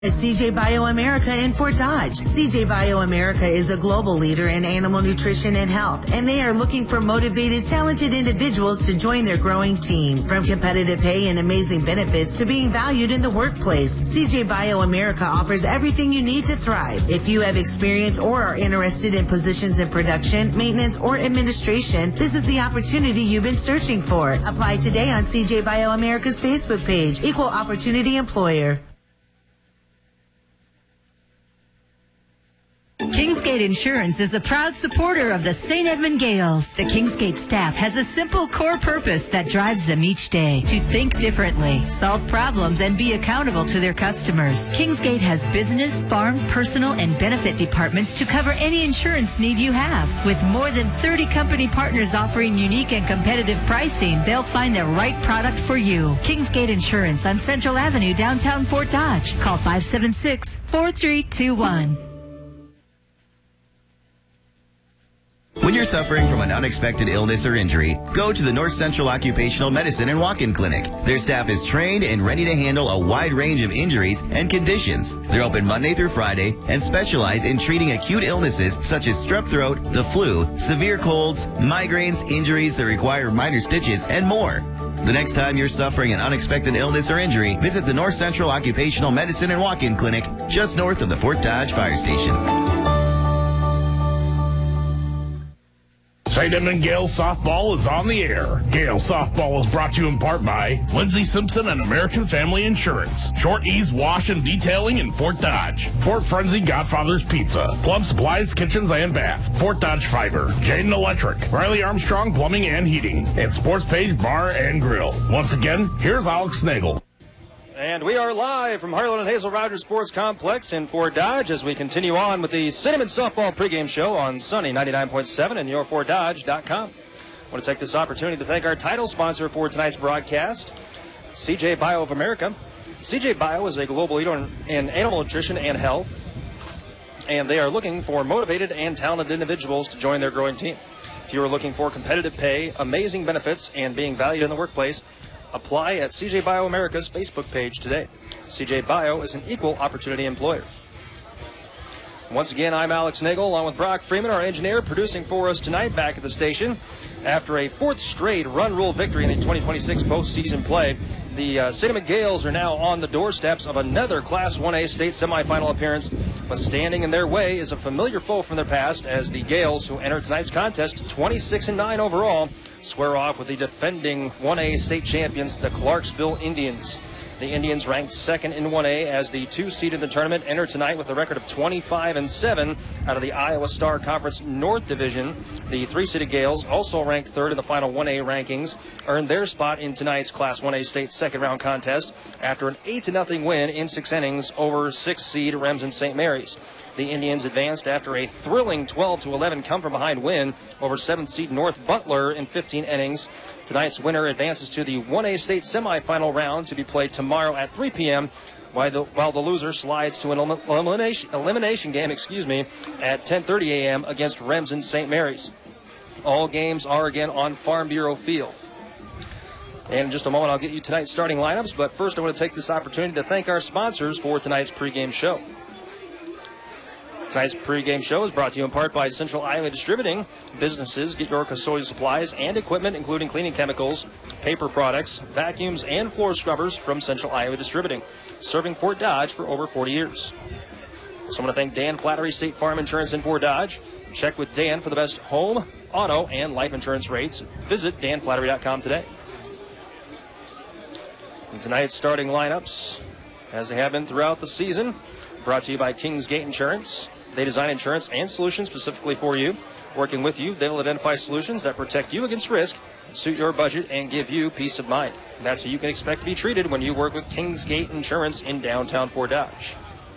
CJ Bio-America in Fort Dodge. CJ Bio-America is a global leader in animal nutrition and health, and they are looking for motivated, talented individuals to join their growing team. From competitive pay and amazing benefits to being valued in the workplace, CJ Bio-America offers everything you need to thrive. If you have experience or are interested in positions in production, maintenance, or administration, this is the opportunity you've been searching for. Apply today on CJ Bio-America's Facebook page, Equal Opportunity Employer. Kingsgate Insurance is a proud supporter of the St. Edmund Gales. The Kingsgate staff has a simple core purpose that drives them each day: to think differently, solve problems, and be accountable to their customers. Kingsgate has business, farm, personal, and benefit departments to cover any insurance need you have. With more than 30 company partners offering unique and competitive pricing, they'll find the right product for you. Kingsgate Insurance on Central Avenue, downtown Fort Dodge. Call 576-4321. When you're suffering from an unexpected illness or injury, go to the North Central Occupational Medicine and Walk-In Clinic. Their staff is trained and ready to handle a wide range of injuries and conditions. They're open Monday through Friday and specialize in treating acute illnesses such as strep throat, the flu, severe colds, migraines, injuries that require minor stitches, and more. The next time you're suffering an unexpected illness or injury, visit the North Central Occupational Medicine and Walk-In Clinic just north of the Fort Dodge Fire Station. St. Edmund Gales Softball is on the air. Gales Softball is brought to you in part by Lindsay Simpson and American Family Insurance, Short Ease Wash and Detailing in Fort Dodge, Fort Frenzy Godfather's Pizza, Plum Supplies Kitchens and Bath, Fort Dodge Fiber, Jaden Electric, Riley Armstrong Plumbing and Heating, and Sports Page Bar and Grill. Once again, here's Alex Nagel. And we are live from Harlan and Hazel Rogers Sports Complex in Fort Dodge as we continue on with the Cinnamon Softball pregame show on Sunny 99.7 and yourfortdodge.com. I want to take this opportunity to thank our title sponsor for tonight's broadcast, CJ Bio of America. CJ Bio is a global leader in animal nutrition and health, and they are looking for motivated and talented individuals to join their growing team. If you are looking for competitive pay, amazing benefits, and being valued in the workplace, apply at CJ Bio America's Facebook page today. CJ Bio is an equal opportunity employer. Once again, I'm Alex Nagel, along with Brock Freeman, our engineer, producing for us tonight back at the station. After a fourth straight run rule victory in the 2026 postseason play, the St. Edmund Gales are now on the doorsteps of another Class 1A state semifinal appearance, but standing in their way is a familiar foe from their past, as the Gales, who enter tonight's contest 26-9 overall, square off with the defending 1A state champions, the Clarksville Indians. The Indians, ranked second in 1A as the 2 seed in the tournament, enter tonight with a record of 25-7 out of the Iowa Star Conference North Division. The 3-seeded Gales, also ranked third in the final 1A rankings, earned their spot in tonight's Class 1A state second-round contest after an 8-0 win in 6 innings over 6-seed Remsen St. Mary's. The Indians advanced after a thrilling 12-11 come-from-behind win over 7th-seed North Butler in 15 innings. Tonight's winner advances to the 1A state semifinal round to be played tomorrow at 3 p.m., while the loser slides to an elimination game, at 10:30 a.m. against Remsen St. Mary's. All games are again on Farm Bureau Field. And in just a moment, I'll get you tonight's starting lineups, but first I want to take this opportunity to thank our sponsors for tonight's pregame show. Tonight's pregame show is brought to you in part by Central Iowa Distributing. Businesses get your custodial supplies and equipment, including cleaning chemicals, paper products, vacuums, and floor scrubbers from Central Iowa Distributing, serving Fort Dodge for over 40 years. So I want to thank Dan Flattery State Farm Insurance in Fort Dodge. Check with Dan for the best home, auto, and life insurance rates. Visit danflattery.com today. And tonight's starting lineups, as they have been throughout the season, brought to you by Kingsgate Insurance. They design insurance and solutions specifically for you. Working with you, they will identify solutions that protect you against risk, suit your budget, and give you peace of mind. That's how you can expect to be treated when you work with Kingsgate Insurance in downtown Fort Dodge.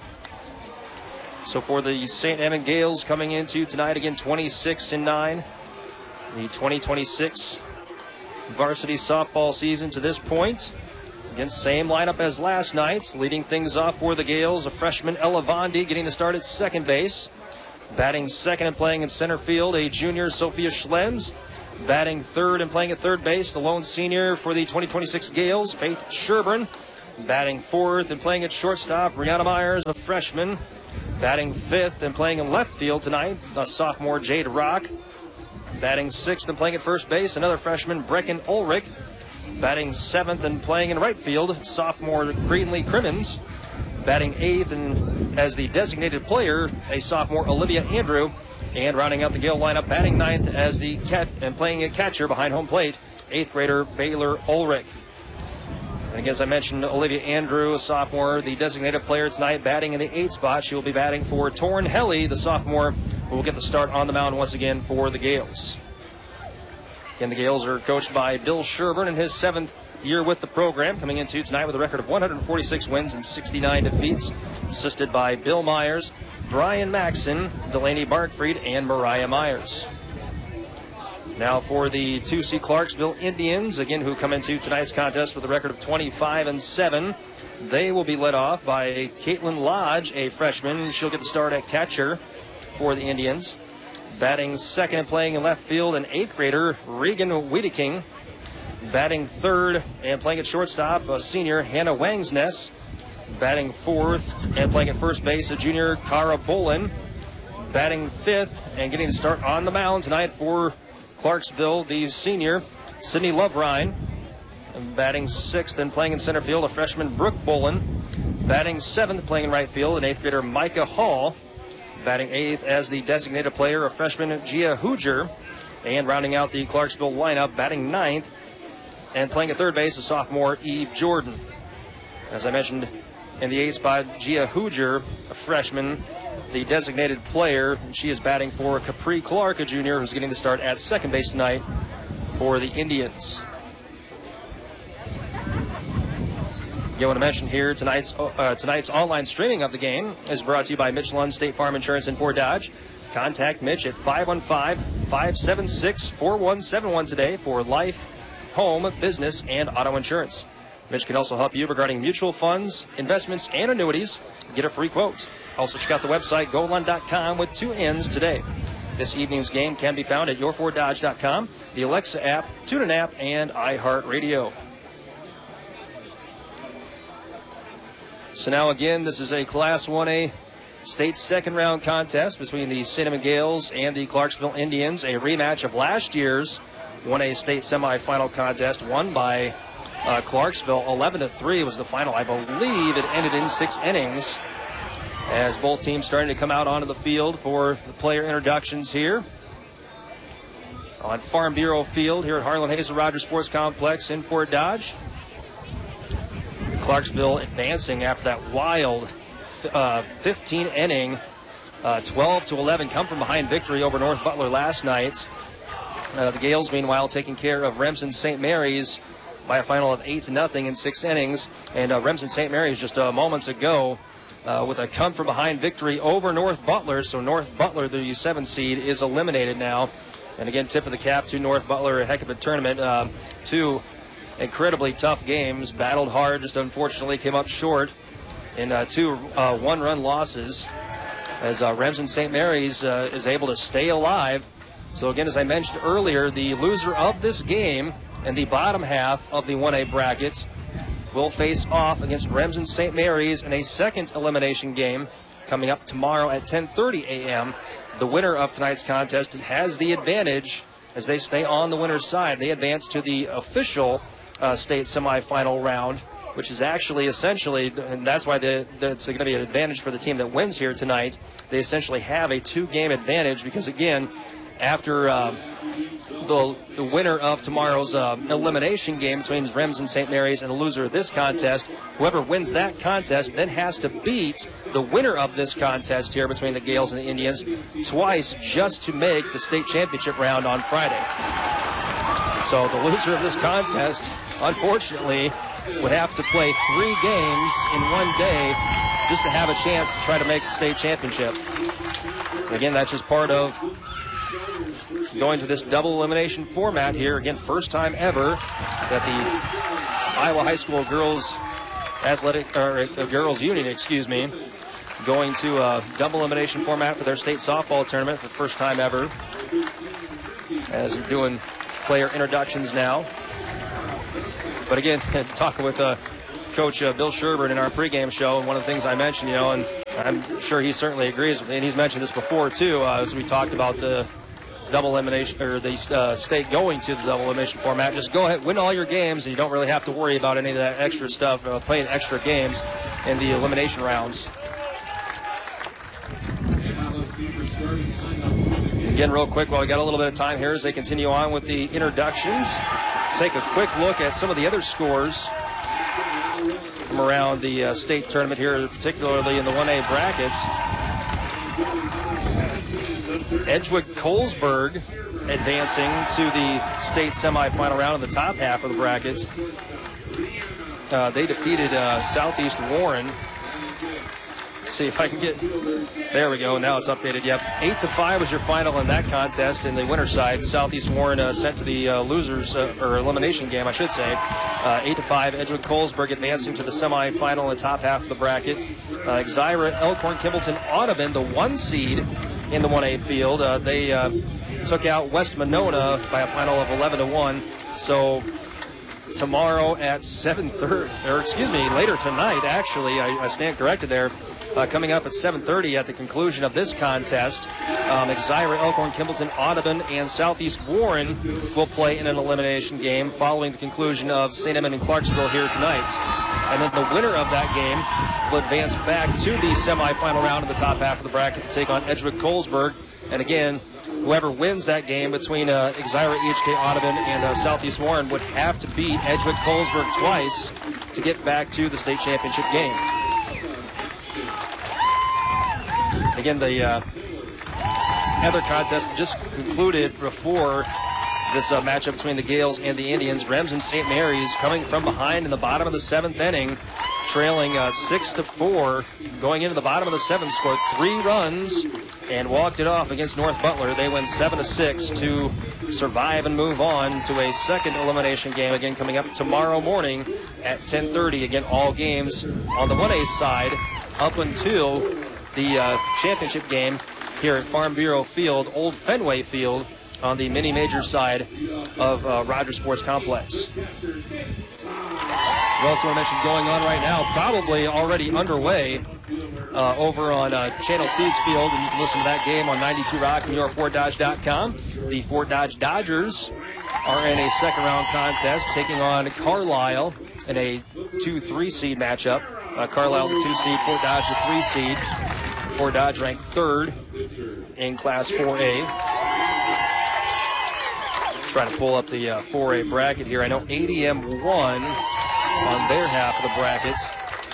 So for the St. Edmund Gales coming into tonight, again, 26-9. The 2026 varsity softball season to this point. Again, same lineup as last night's. Leading things off for the Gales, a freshman, Ella Vondi, getting the start at second base. Batting second and playing in center field, a junior, Sophia Schlenz. Batting third and playing at third base, the lone senior for the 2026 Gales, Faith Sherburn. Batting fourth and playing at shortstop, Brianna Myers, a freshman. Batting fifth and playing in left field tonight, a sophomore, Jade Rock. Batting sixth and playing at first base, another freshman, Brecken Ulrich. Batting seventh and playing in right field, sophomore, Greenlee Crimmins. Batting eighth and as the designated player, a sophomore, Olivia Andrew. And rounding out the Gale lineup, batting ninth as the playing a catcher behind home plate, eighth grader Baylor Ulrich. And again, as I mentioned, Olivia Andrew, a sophomore, the designated player tonight, batting in the 8th spot. She will be batting for Torrin Helly, the sophomore, who will get the start on the mound once again for the Gales. Again, the Gales are coached by Bill Sherburne in his 7th year with the program, coming into tonight with a record of 146 wins and 69 defeats, assisted by Bill Myers, Brian Maxson, Delaney Barkfried, and Mariah Myers. Now for the 2C Clarksville Indians, again, who come into tonight's contest with a record of 25-7. They will be led off by Caitlin Lodge, a freshman. She'll get the start at catcher for the Indians. Batting second and playing in left field, an 8th grader, Regan Wiedeking. Batting third and playing at shortstop, a senior, Hannah Wangsness. Batting fourth and playing at first base, a junior, Cara Bolin. Batting fifth and getting the start on the mound tonight for Clarksville, the senior, Sydney Lovrine. Batting sixth and playing in center field, a freshman, Brooke Bolin. Batting seventh, playing in right field, an 8th grader, Micah Hall. Batting eighth as the designated player, a freshman, Gia Hooger. And rounding out the Clarksville lineup, batting ninth and playing at third base, a sophomore, Eve Jordan. As I mentioned, in the 8th spot, Gia Hooger, a freshman, the designated player. She is batting for Capri Clark, a junior, who's getting the start at second base tonight for the Indians. I want to mention here tonight's online streaming of the game is brought to you by Mitch Lund State Farm Insurance in Fort Dodge. Contact Mitch at 515-576-4171 today for life, home, business, and auto insurance. Mitch can also help you regarding mutual funds, investments, and annuities. Get a free quote. Also check out the website golund.com with 2 N's today. This evening's game can be found at yourfortdodge.com, the Alexa app, TuneIn app, and iHeartRadio. So now again, this is a Class 1A state second round contest between the Cinnamon Gales and the Clarksville Indians, a rematch of last year's 1A state semifinal contest won by Clarksville. 11-3 was the final. I believe it ended in 6 innings as both teams starting to come out onto the field for the player introductions here on Farm Bureau Field here at Harlan Hazel Rogers Sports Complex in Fort Dodge. Clarksville advancing after that wild 15-inning 12-11 come from behind victory over North Butler last night. The Gales, meanwhile, taking care of Remsen St. Mary's by a final of 8-0 in 6 innings. And Remsen St. Mary's just moments ago with a come-from-behind victory over North Butler. So North Butler, the 7 seed, is eliminated now. And again, tip of the cap to North Butler, a heck of a tournament. 2 incredibly tough games, battled hard, just unfortunately came up short in 2 one-run losses as Remsen St. Mary's is able to stay alive. So again, as I mentioned earlier, the loser of this game in the bottom half of the 1A brackets will face off against Remsen St. Mary's in a second elimination game coming up tomorrow at 10:30 a.m. The winner of tonight's contest has the advantage as they stay on the winner's side. They advance to the official state semifinal round, which is actually essentially, and that's why it's going to be an advantage for the team that wins here tonight. They essentially have a 2-game advantage because, again, after the winner of tomorrow's elimination game between Remsen St. Mary's and the loser of this contest, whoever wins that contest then has to beat the winner of this contest here between the Gales and the Indians twice just to make the state championship round on Friday. So the loser of this contest, unfortunately, would have to play 3 games in 1 day just to have a chance to try to make the state championship. And again, that's just part of going to this double elimination format here. Again, first time ever that the Iowa High School girls girls union, going to a double elimination format for their state softball tournament for the first time ever. As they're doing player introductions now. But again, talking with Coach Bill Sherburne in our pregame show, and one of the things I mentioned, and I'm sure he certainly agrees with me, and he's mentioned this before too, as we talked about the double elimination, or the state going to the double elimination format. Just go ahead, win all your games, and you don't really have to worry about any of that extra stuff, playing extra games in the elimination rounds. Again, real quick, while we got a little bit of time here as they continue on with the introductions, take a quick look at some of the other scores from around the state tournament here, particularly in the 1A brackets. Edgewood-Colesburg advancing to the state semifinal round in the top half of the brackets. They defeated Southeast Warren. Let's see if I can get, there we go, now it's updated. Yep, 8-5 was your final in that contest. In the winner's side, Southeast Warren sent to the losers, or elimination game, I should say. 8-5, Edgewood-Colesburg advancing to the semifinal in the top half of the bracket. Exira, Elkhorn, Kimballton, Audubon, the 1 seed in the 1A field. They took out West Monona by a final of 11-1. So tomorrow at 7:30, or excuse me, later tonight, actually, I stand corrected there. Coming up at 7:30 at the conclusion of this contest, Exira, Elkhorn, Kimballton, Audubon, and Southeast Warren will play in an elimination game following the conclusion of St. Edmund and Clarksville here tonight. And then the winner of that game will advance back to the semifinal round in the top half of the bracket to take on Edgewood-Colesburg. And again, whoever wins that game between Exira, EHK, Audubon, and Southeast Warren would have to beat Edgewood-Colesburg twice to get back to the state championship game. Again, the other contest just concluded before this matchup between the Gales and the Indians. Remsen St. Mary's coming from behind in the bottom of the 7th inning, trailing 6-4. Going into the bottom of the 7th, scored 3 runs and walked it off against North Butler. They win 7-6 to survive and move on to a second elimination game, again coming up tomorrow morning at 10:30. Again, all games on the 1A side up until the championship game here at Farm Bureau Field, Old Fenway Field, on the mini-major side of Rogers Sports Complex. We also want to mention going on right now, probably already underway over on Channel C's Field, and you can listen to that game on 92 Rock and YourFortDodge.com. The Fort Dodge Dodgers are in a second-round contest taking on Carlisle in a 2-3 seed matchup. Carlisle the 2 seed, Fort Dodge the 3 seed. Fort Dodge ranked 3rd in Class 4A. Trying to pull up the 4A bracket here. I know ADM won on their half of the brackets.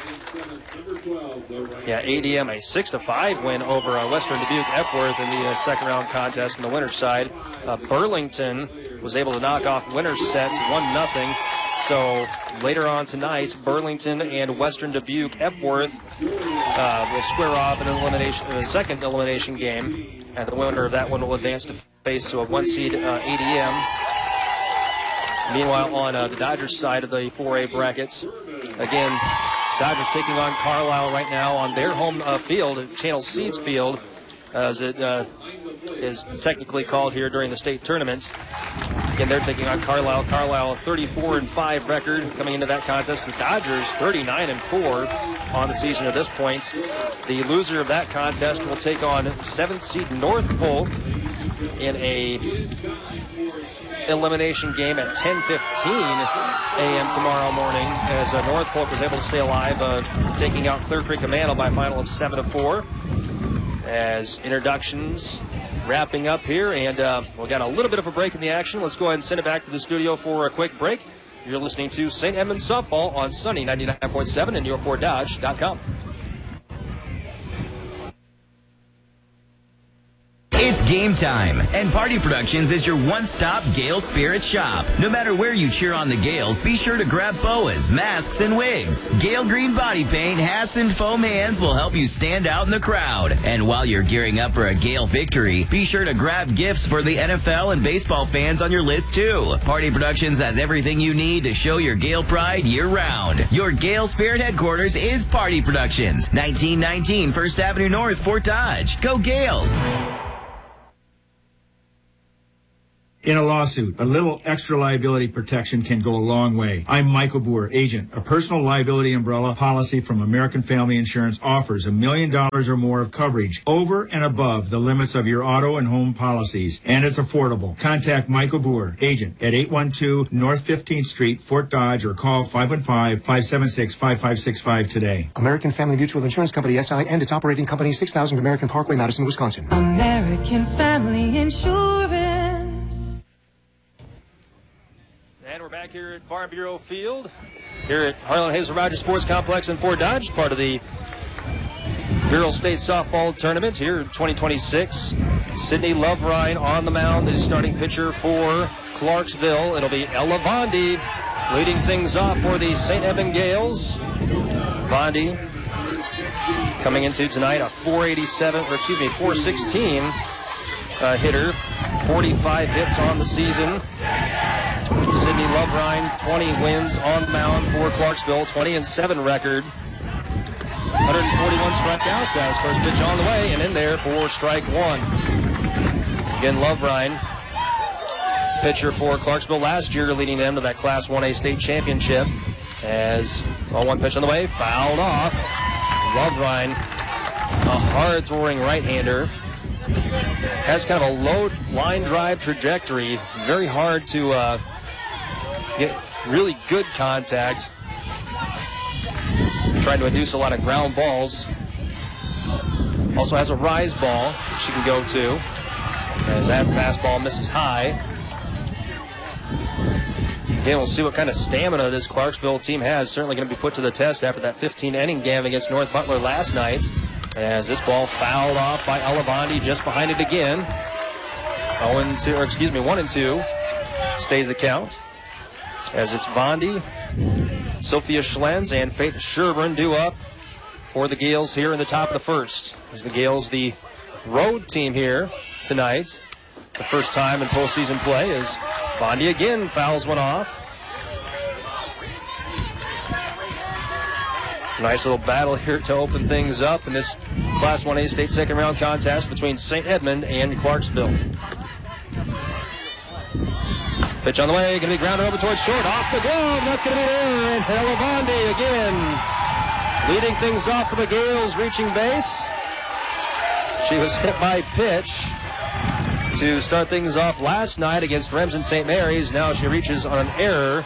Yeah, ADM a 6-5 win over Western Dubuque Epworth in the second round contest on the winner's side. Burlington was able to knock off winner's sets 1-0. So later on tonight, Burlington and Western Dubuque Epworth will square off in a second elimination game, and the winner of that one will advance to face a 1 seed ADM. Meanwhile, on the Dodgers side of the 4A brackets, again, Dodgers taking on Carlisle right now on their home field, Channel Seeds Field, as it is technically called here during the state tournament. Again, they're taking on Carlisle. Carlisle, a 34-5 record coming into that contest. The Dodgers, 39-4 on the season at this point. The loser of that contest will take on 7th seed North Polk in a elimination game at 10:15 a.m. tomorrow morning, as North Polk was able to stay alive, taking out Clear Creek Amano by a final of 7-4. As introductions wrapping up here, and we got a little bit of a break in the action. Let's go ahead and send it back to the studio for a quick break. You're listening to St. Edmunds Softball on Sunny 99.7 and YourFortDodge.com. It's game time, and Party Productions is your one-stop Gale Spirit shop. No matter where you cheer on the Gales, be sure to grab boas, masks, and wigs. Gale Green body paint, hats, and foam hands will help you stand out in the crowd. And while you're gearing up for a Gale victory, be sure to grab gifts for the NFL and baseball fans on your list, too. Party Productions has everything you need to show your Gale pride year-round. Your Gale Spirit headquarters is Party Productions, 1919 First Avenue North, Fort Dodge. Go Gales! in a lawsuit. A little extra liability protection can go a long way. I'm Michael Boer, agent. A personal liability umbrella policy from American Family Insurance offers $1 million or more of coverage over and above the limits of your auto and home policies, and it's affordable. Contact Michael Boer, agent, at 812 North 15th Street, Fort Dodge, or call 515-576-5565 today. American Family Mutual Insurance Company, SI, and its operating company, 6000 American Parkway, Madison, Wisconsin. American Family Insurance. And we're back here at Farm Bureau Field, here at Harlan Hazel Rogers Sports Complex in Fort Dodge, part of the Bureau State Softball Tournament here in 2026. Sydney Lovrine on the mound, the starting pitcher for Clarksville. It'll be Ella Vondi leading things off for the St. Edmund Gales. Vondi coming into tonight a 416 hitter, 45 hits on the season. Sydney Lovrine, 20 wins on the mound for Clarksville, 20-7 record. 141 strikeouts as first pitch on the way, and in there for strike one. Again, Lovrine, pitcher for Clarksville last year, leading them to that Class 1A state championship. As one pitch on the way, fouled off. Lovrine, a hard-throwing right-hander, has kind of a low line drive trajectory. Very hard to get really good contact. Trying to induce a lot of ground balls. Also has a rise ball she can go to, as that fastball misses high. Again, we'll see what kind of stamina this Clarksville team has. Certainly going to be put to the test after that 15-inning game against North Butler last night. As this ball fouled off by Ella Vondi, just behind it again. 1-2 stays the count. As it's Vondi, Sophia Schlenz, and Faith Sherburne due up for the Gales here in the top of the first. As the Gales, the road team here tonight. The first time in postseason play as Vondi again fouls one off. Nice little battle here to open things up in this Class 1A state second round contest between St. Edmund and Clarksville. Pitch on the way, going to be grounded over towards short, off the glove, that's going to be there, and Ella Vondi again leading things off for the Gales, reaching base. She was hit by pitch to start things off last night against Remsen St. Mary's. Now she reaches on an error.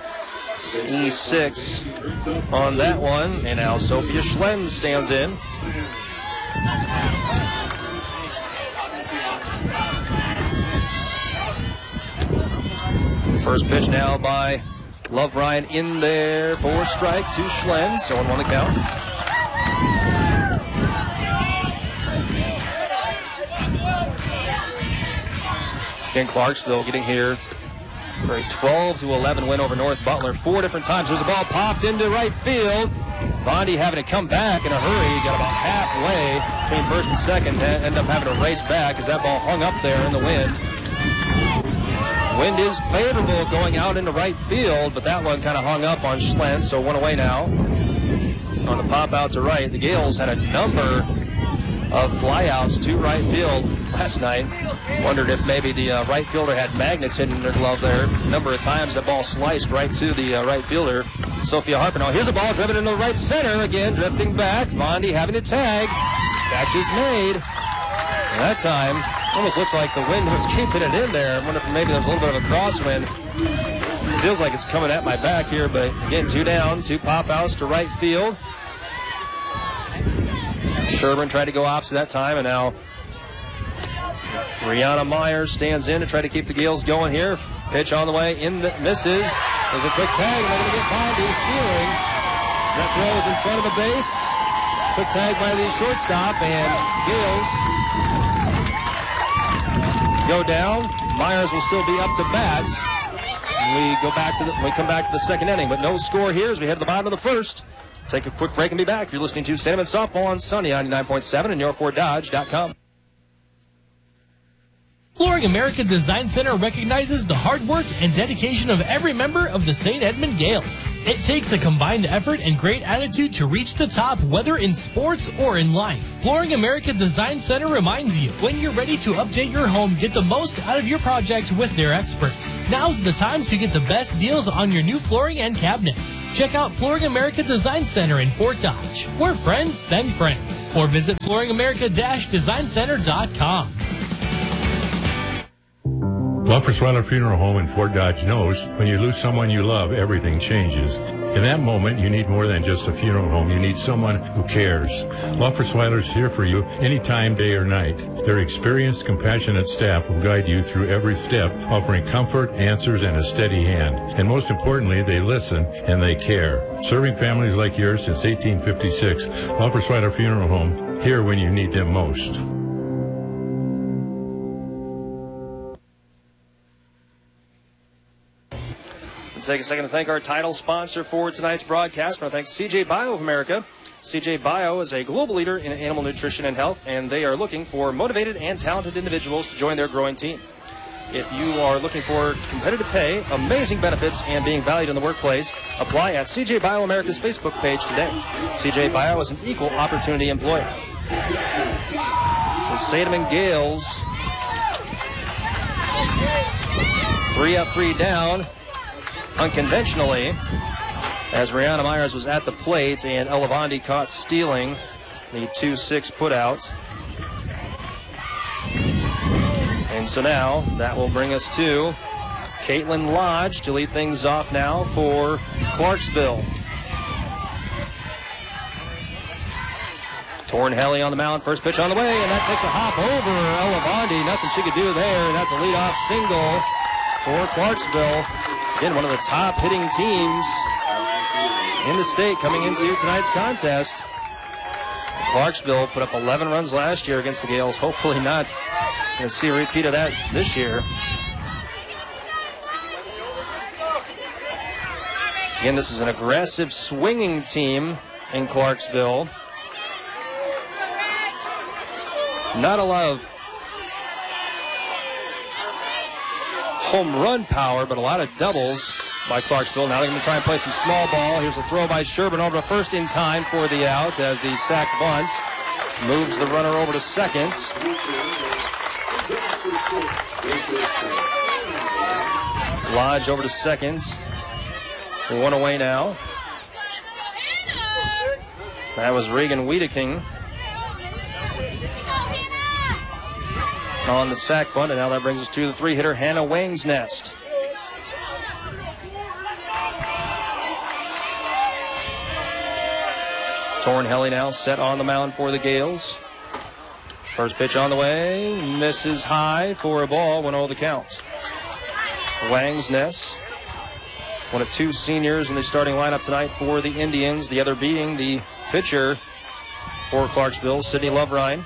E6 on that one, and now Sophia Schlenz stands in. First pitch now by Lovrine in there for strike to Schlenz. So 1-1 the count. Again, Clarksville getting here for a 12-11 win over North Butler. 4 different times. There's a ball popped into right field. Vondi having to come back in a hurry. Got about halfway between first and second. Ended up having to race back as that ball hung up there in the wind. Wind is favorable going out into right field, but that one kind of hung up on Schlenz, so 1 away now. On the pop out to right, the Gales had a number of flyouts to right field last night. Wondered if maybe the right fielder had magnets hidden in their glove there. A number of times that ball sliced right to the right fielder, Sophia Harper. Now here's a ball driven into the right center, again drifting back. Vondi having to tag. Catch is made. And that time, almost looks like the wind was keeping it in there. I wonder if maybe there's a little bit of a crosswind. Feels like it's coming at my back here, but again, 2 down, 2 pop outs to right field. Sherburne tried to go opposite that time, and now Rihanna Myers stands in to try to keep the Gales going here. Pitch on the way, misses. There's a quick tag, and they're going to get Vondi stealing. That throw is in front of the base. Quick tag by the shortstop, and Gales go down. Myers will still be up to bat. We come back to the second inning, but no score here as we head to the bottom of the first. Take a quick break and be back. You're listening to St. Edmund Softball on Sunny 99.7 and your4dodge.com. Flooring America Design Center recognizes the hard work and dedication of every member of the St. Edmund Gales. It takes a combined effort and great attitude to reach the top, whether in sports or in life. Flooring America Design Center reminds you, when you're ready to update your home, get the most out of your project with their experts. Now's the time to get the best deals on your new flooring and cabinets. Check out Flooring America Design Center in Fort Dodge, where friends send friends. Or visit flooringamerica-designcenter.com. Luffersweiler Funeral Home in Fort Dodge knows when you lose someone you love, everything changes. In that moment, you need more than just a funeral home. You need someone who cares. Luffersweiler's here for you anytime, day or night. Their experienced, compassionate staff will guide you through every step, offering comfort, answers, and a steady hand. And most importantly, they listen and they care. Serving families like yours since 1856, Luffersweiler Funeral Home, here when you need them most. Take a second to thank our title sponsor for tonight's broadcast. I want to thank CJ Bio of America. CJ Bio is a global leader in animal nutrition and health, and they are looking for motivated and talented individuals to join their growing team. If you are looking for competitive pay, amazing benefits, and being valued in the workplace, apply at CJ Bio America's Facebook page today. CJ Bio is an equal opportunity employer. So St. Edmund Gales, 3 up, 3 down. Unconventionally, as Rihanna Myers was at the plate and Elavandi caught stealing the 2-6 putout. And so now that will bring us to Caitlin Lodge to lead things off now for Clarksville. Tornhelly on the mound, first pitch on the way, and that takes a hop over Elavandi. Nothing she could do there, and that's a leadoff single for Clarksville. Again, one of the top hitting teams in the state coming into tonight's contest. Clarksville put up 11 runs last year against the Gales. Hopefully not going to see a repeat of that this year. Again, this is an aggressive swinging team in Clarksville. Not a lot of home run power, but a lot of doubles by Clarksville. Now they're going to try and play some small ball. Here's a throw by Sherburne over to first in time for the out as the sack bunt moves the runner over to second. Lodge over to second. One away now. That was Reagan Wiedeking on the sack bunt, and now that brings us to the 3-hitter, Hannah Wangsnest. Tornhelly now set on the mound for the Gales. First pitch on the way, misses high for a ball, 1-0 the count. Wangsnest, one of 2 seniors in the starting lineup tonight for the Indians, the other being the pitcher for Clarksville, Sydney Lovrine.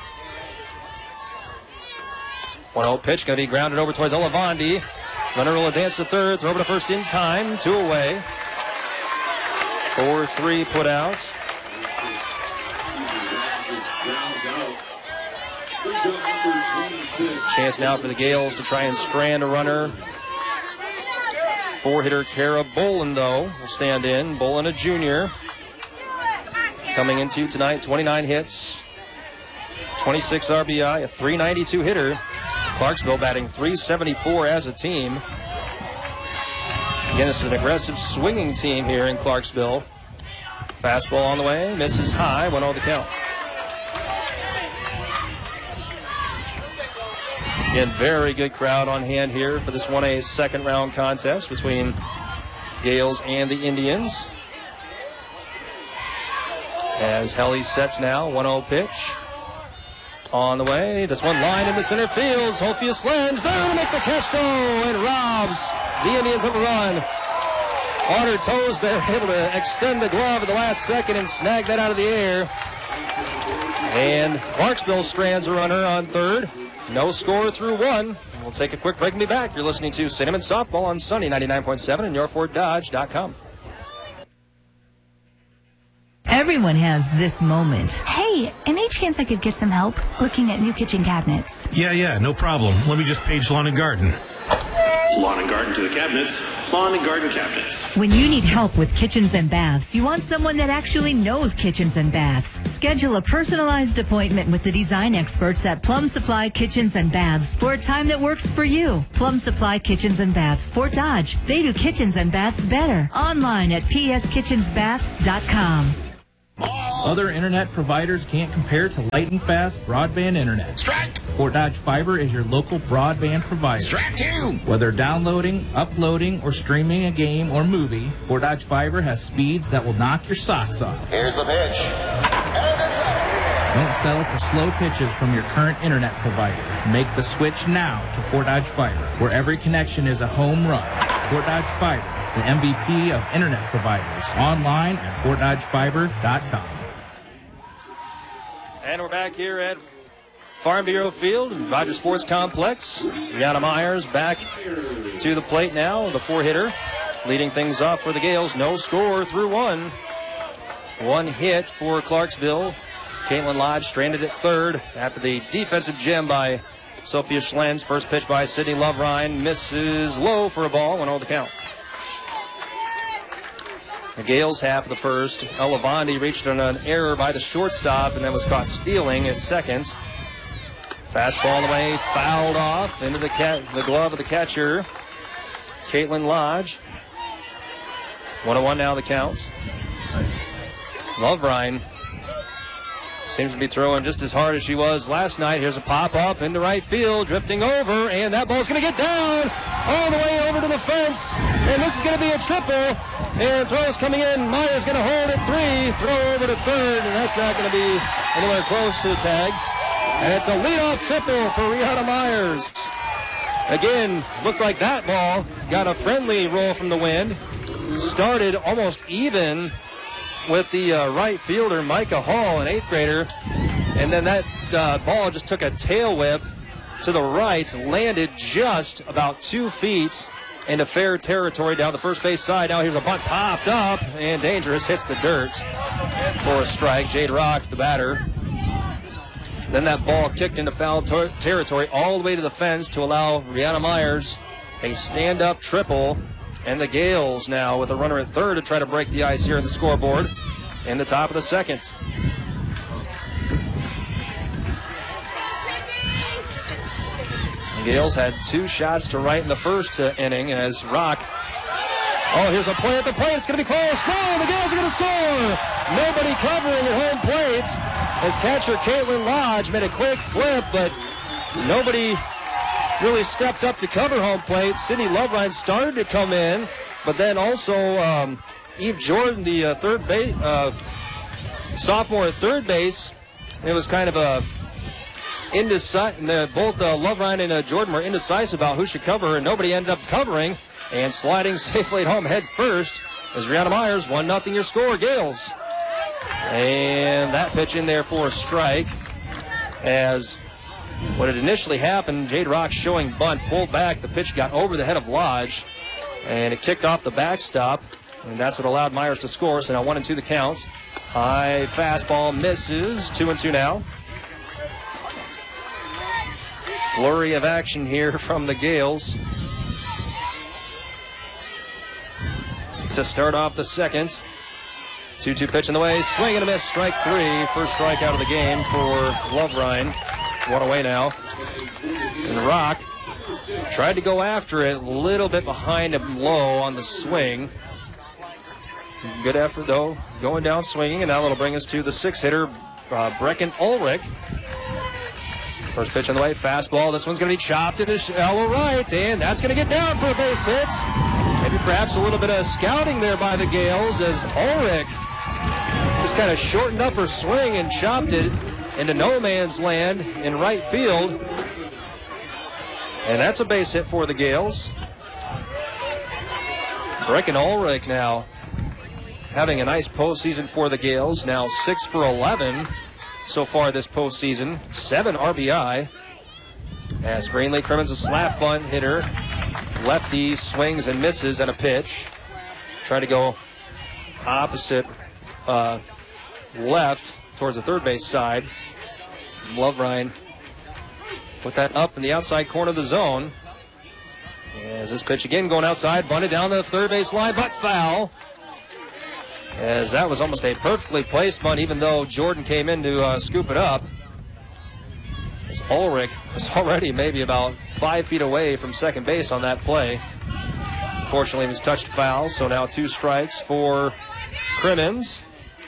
1-0 pitch, going to be grounded over towards Elavandi. Runner will advance to third, throw over to first in time, 2 away. 4-3 put out. Chance now for the Gales to try and strand a runner. 4-hitter Kara Bolin, though, will stand in. Bolin, a junior. Coming into tonight, 29 hits, 26 RBI, a .392 hitter. Clarksville batting .374 as a team. Again, this is an aggressive swinging team here in Clarksville. Fastball on the way, misses high, 1-0 the count. Again, very good crowd on hand here for this 1A second round contest between Gales and the Indians. As Helly sets now, 1-0 pitch. On the way, this one line into center field. Sophia slams there to make the catch, though, and robs the Indians of a run. On her toes, they're able to extend the glove at the last second and snag that out of the air. And Clarksville strands a runner on third. No score through 1. We'll take a quick break and be back. You're listening to St. Edmund Softball on Sunny 99.7 and yourfortdodge.com. Everyone has this moment. Hey, any chance I could get some help looking at new kitchen cabinets? Yeah, no problem. Let me just page Lawn and Garden. Lawn and Garden to the cabinets. Lawn and Garden cabinets. When you need help with kitchens and baths, you want someone that actually knows kitchens and baths. Schedule a personalized appointment with the design experts at Plum Supply Kitchens and Baths for a time that works for you. Plum Supply Kitchens and Baths, Fort Dodge. They do kitchens and baths better. Online at pskitchensbaths.com. Other internet providers can't compare to light and fast broadband internet. Strike! Fort Dodge Fiber is your local broadband provider. Strike two! Whether downloading, uploading, or streaming a game or movie, Fort Dodge Fiber has speeds that will knock your socks off. Here's the pitch. And it's out of here. Don't settle for slow pitches from your current internet provider. Make the switch now to Fort Dodge Fiber, where every connection is a home run. Fort Dodge Fiber, the MVP of internet providers. Online at FortDodgeFiber.com. And we're back here at Farm Bureau Field, Rogers Sports Complex. Brianna Myers back to the plate now, the four-hitter, leading things off for the Gales. No score through one. One hit for Clarksville. Caitlin Lodge stranded at third after the defensive gem by Sophia Schlens. First pitch by Sydney Lovrine misses low for a ball, 1-0 the count. The Gales half of the first. Ella Vondi reached on an error by the shortstop and then was caught stealing at second. Fastball on the way, fouled off into the glove of the catcher, Caitlin Lodge. 1-1 now the count. Lovrine seems to be throwing just as hard as she was last night. Here's a pop-up into right field, drifting over, and that ball's going to get down all the way over to the fence. And this is going to be a triple. And throws coming in. Myers going to hold it 3, throw over to third, and that's not going to be anywhere close to the tag. And it's a leadoff triple for Rihanna Myers. Again, looked like that ball got a friendly roll from the wind. Started almost even with the right fielder, Micah Hall, an 8th grader. And then that ball just took a tail whip to the right, landed just about 2 feet into fair territory down the first base side. Now here's a bunt popped up and dangerous, hits the dirt for a strike. Jade Rock, the batter. Then that ball kicked into foul territory all the way to the fence to allow Rihanna Myers a stand-up triple. And the Gales now with a runner at third to try to break the ice here in the scoreboard in the top of the second. The Gales had 2 shots to right in the first inning as Rock. Oh, here's a play at the plate. It's going to be close. No, the Gales are going to score. Nobody covering at home plate as catcher Caitlin Lodge made a quick flip, but nobody really stepped up to cover home plate. Sydney Lovrine started to come in, but then also Eve Jordan, the third base sophomore at third base. It was kind of a indecisive. Both Lovrine and Jordan were indecisive about who should cover, and nobody ended up covering. And sliding safely at home head first as Rihanna Myers, 1-0 your score, Gales. And that pitch in there for a strike as what had initially happened, Jade Rock showing bunt, pulled back, the pitch got over the head of Lodge, and it kicked off the backstop, and that's what allowed Myers to score. So now 1-2 the count. High fastball misses, 2-2 now. Flurry of action here from the Gales to start off the second. 2-2 pitch in the way, swing and a miss, strike 3. First strike out of the game for Lovrine. 1 away now. And Rock tried to go after it, a little bit behind him low on the swing. Good effort though, going down swinging, and now that'll bring us to the 6-hitter, Brecken Ulrich. First pitch on the way, fastball. This one's going to be chopped into shallow right, and that's going to get down for a base hit. Maybe perhaps a little bit of scouting there by the Gales as Ulrich just kind of shortened up her swing and chopped it into no man's land in right field. And that's a base hit for the Gales. Brecken Ulrich now having a nice postseason for the Gales. Now 6 for 11 so far this postseason. 7 RBI. As Greenlee Crimmins a slap bunt hitter. Lefty swings and misses at a pitch. Trying to go opposite left towards the third base side. Loverein put that up in the outside corner of the zone. As this pitch again going outside, bunted down the third base line, but foul. As that was almost a perfectly placed bunt, even though Jordan came in to scoop it up. As Ulrich was already maybe about 5 feet away from second base on that play. Unfortunately, he was touched foul, so now 2 strikes for Crimmins.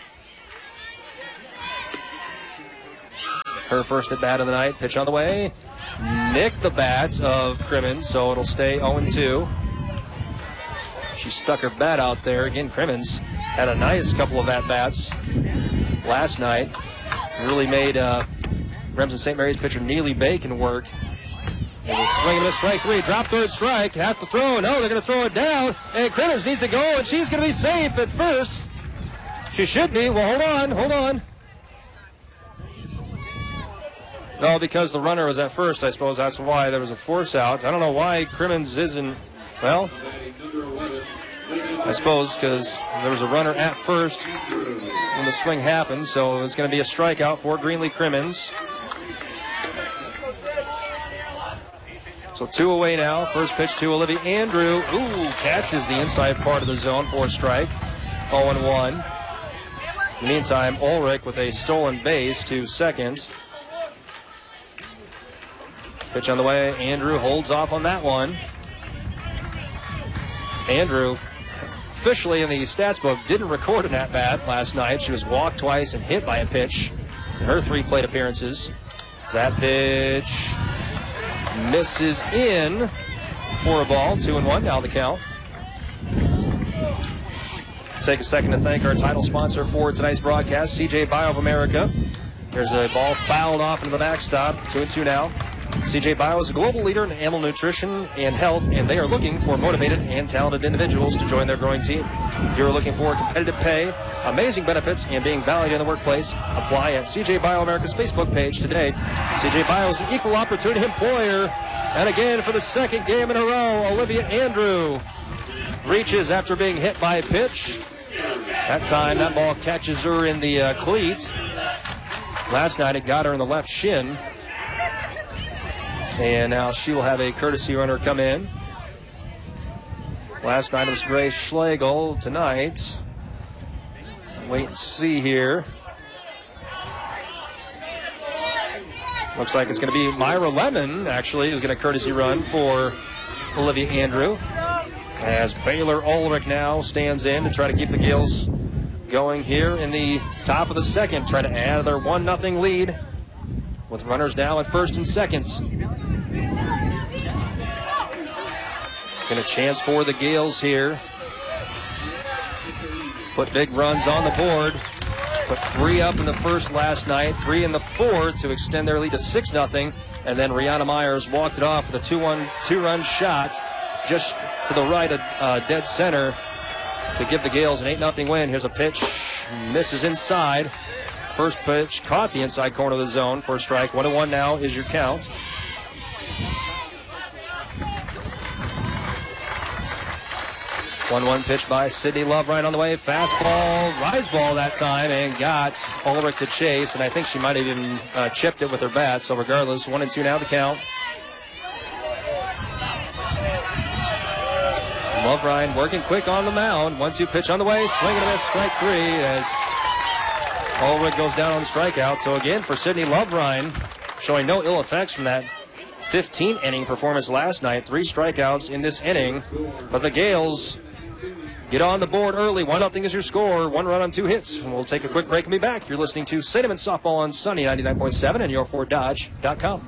Her first at bat of the night, pitch on the way. Nicked the bat of Crimmins, so it'll stay 0-2. She stuck her bat out there. Again, Crimmins had a nice couple of at-bats last night. Really made Remsen St. Mary's pitcher Neely Bacon work. It was swinging a strike 3, drop third strike, have to throw. No, they're going to throw it down, and Crimmins needs to go, and she's going to be safe at first. She should be. Well, hold on. No, because the runner was at first, I suppose that's why there was a force out. I don't know why Crimmins isn't, well, I suppose because there was a runner at first when the swing happened, so it's going to be a strikeout for Greenlee Crimmins. So 2 away now. First pitch to Olivia Andrew. Ooh, catches the inside part of the zone for a strike. 0-1. In the meantime, Ulrich with a stolen base to second. Pitch on the way. Andrew holds off on that one. Andrew, officially in the stats book, didn't record an at-bat last night. She was walked twice and hit by a pitch in her 3 plate appearances. That pitch misses in for a ball. 2-1, now the count. Take a second to thank our title sponsor for tonight's broadcast, CJ Bio of America. There's a ball fouled off into the backstop. 2-2 now. CJ Bio is a global leader in animal nutrition and health, and they are looking for motivated and talented individuals to join their growing team. If you're looking for competitive pay, amazing benefits, and being valued in the workplace, apply at CJ Bio America's Facebook page today. CJ Bio is an equal opportunity employer. And again, for the second game in a row, Olivia Andrew reaches after being hit by a pitch. That time, that ball catches her in the cleats. Last night, it got her in the left shin. And now she will have a courtesy runner come in. Last night it was Grace Schlegel. Tonight, wait and see here. Looks like it's going to be Myra Lemon, actually, who's going to courtesy run for Olivia Andrew. As Baylor Ulrich now stands in to try to keep the Gales going here in the top of the second. Try to add their 1-0 lead with runners now at first and second. Get a chance for the Gales here. Put big runs on the board. Put 3 up in the first last night, 3 in the fourth to extend their lead to 6-0. And then Rihanna Myers walked it off with a 2-run shot just to the right of dead center to give the Gales an 8-0 win. Here's a pitch, misses inside. First pitch caught the inside corner of the zone for a strike. 1-1 now is your count. One pitch by Sydney Loverein on the way. Fastball, rise ball that time, and got Ulrich to chase. And I think she might have even chipped it with her bat. So regardless, 1-2 now the count. Loverein working quick on the mound. 1-2 pitch on the way. Swing and a miss, strike 3 as Ulrich goes down on the strikeout. So again, for Sydney Loverein, showing no ill effects from that 15-inning performance last night. 3 strikeouts in this inning. But the Gales get on the board early. 1-0 is your score. 1 run on 2 hits. And we'll take a quick break and be back. You're listening to St. Edmunds Softball on Sunny 99.7 and your4dodge.com.